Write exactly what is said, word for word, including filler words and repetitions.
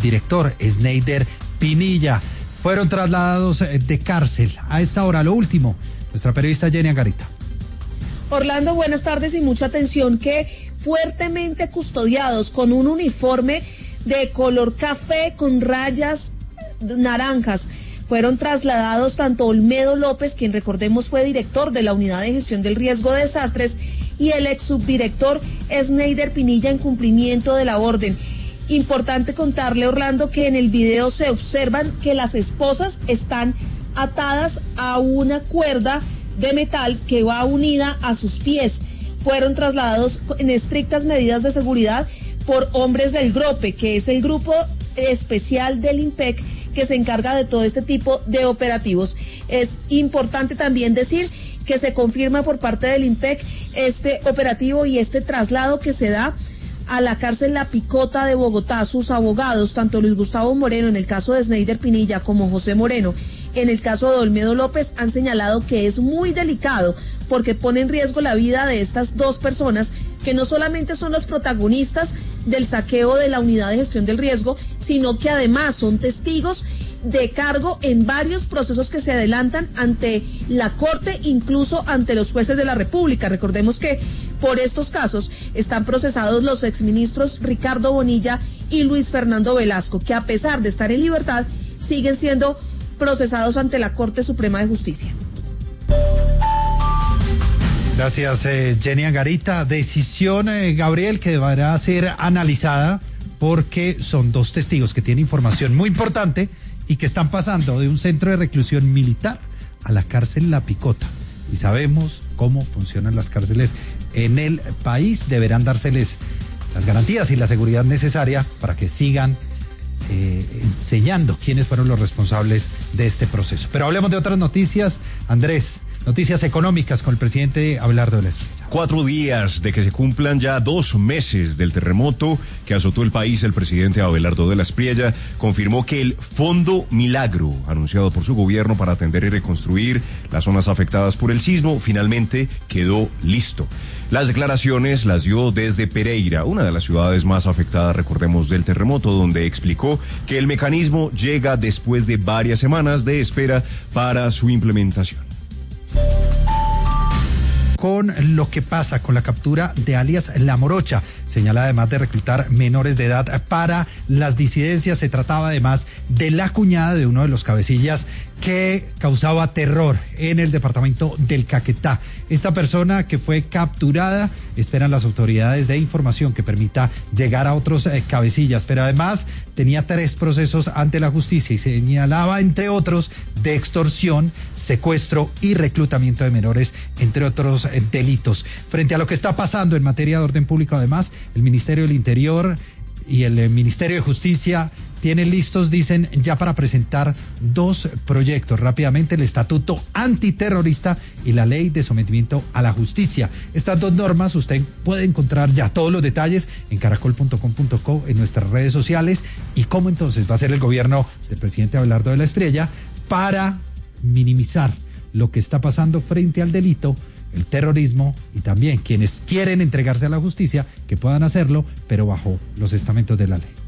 subdirector, Sneider Pinilla. Fueron trasladados de cárcel. A esta hora, lo último, nuestra periodista Jenny Angarita. Orlando, buenas tardes y mucha atención, que fuertemente custodiados con un uniforme de color café con rayas naranjas, fueron trasladados tanto Olmedo López, quien recordemos fue director de la Unidad de Gestión del Riesgo de Desastres, y el ex subdirector Sneider Pinilla en cumplimiento de la orden. Importante contarle, Orlando, que en el video se observan que las esposas están atadas a una cuerda de metal que va unida a sus pies. Fueron trasladados en estrictas medidas de seguridad por hombres del GROPE, que es el grupo especial del IMPEC que se encarga de todo este tipo de operativos. Es importante también decir que se confirma por parte del IMPEC este operativo y este traslado que se da a la cárcel La Picota de Bogotá. Sus abogados, tanto Luis Gustavo Moreno en el caso de Sneider Pinilla como José Moreno en el caso de Olmedo López, han señalado que es muy delicado porque pone en riesgo la vida de estas dos personas que no solamente son los protagonistas del saqueo de la Unidad de Gestión del Riesgo, sino que además son testigos de cargo en varios procesos que se adelantan ante la Corte, incluso ante los jueces de la República. Recordemos que por estos casos están procesados los exministros Ricardo Bonilla y Luis Fernando Velasco, que a pesar de estar en libertad, siguen siendo procesados ante la Corte Suprema de Justicia. Gracias, eh, Jenny Angarita. Decisión, eh, Gabriel, que deberá ser analizada porque son dos testigos que tienen información muy importante y que están pasando de un centro de reclusión militar a la cárcel La Picota. Y sabemos cómo funcionan las cárceles en el país. Deberán dárseles las garantías y la seguridad necesaria para que sigan eh, enseñando quiénes fueron los responsables de este proceso. Pero hablemos de otras noticias. Andrés, noticias económicas con el presidente Abelardo de la Espriella. Cuatro días de que se cumplan ya dos meses del terremoto que azotó el país, el presidente Abelardo de la Espriella confirmó que el Fondo Milagro, anunciado por su gobierno para atender y reconstruir las zonas afectadas por el sismo, finalmente quedó listo. Las declaraciones las dio desde Pereira, una de las ciudades más afectadas, recordemos, del terremoto, donde explicó que el mecanismo llega después de varias semanas de espera para su implementación. Con lo que pasa con la captura de alias La Morocha, señala además de reclutar menores de edad para las disidencias. Se trataba además de la cuñada de uno de los cabecillas que causaba terror en el departamento del Caquetá. Esta persona que fue capturada, esperan las autoridades de información que permita llegar a otros eh, cabecillas, pero además tenía tres procesos ante la justicia y señalaba, entre otros, de extorsión, secuestro y reclutamiento de menores, entre otros eh, delitos. Frente a lo que está pasando en materia de orden público, además, el Ministerio del Interior y el eh, Ministerio de Justicia tienen listos, dicen, ya para presentar dos proyectos rápidamente: el Estatuto Antiterrorista y la Ley de Sometimiento a la Justicia. Estas dos normas usted puede encontrar ya todos los detalles en caracol punto com punto co, en nuestras redes sociales, y cómo entonces va a ser el gobierno del presidente Abelardo de la Espriella para minimizar lo que está pasando frente al delito, el terrorismo, y también quienes quieren entregarse a la justicia que puedan hacerlo, pero bajo los estamentos de la ley.